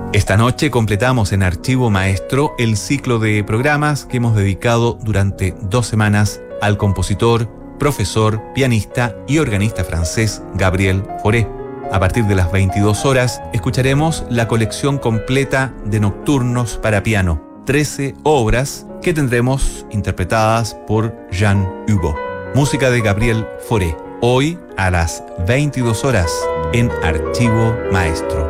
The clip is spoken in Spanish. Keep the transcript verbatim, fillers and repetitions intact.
Esta noche completamos en Archivo Maestro el ciclo de programas que hemos dedicado durante dos semanas al compositor, profesor, pianista y organista francés Gabriel Fauré. A partir de las veintidós horas escucharemos la colección completa de nocturnos para piano, trece obras que tendremos interpretadas por Jean Hugo. Música de Gabriel Fauré, hoy a las veintidós horas en Archivo Maestro.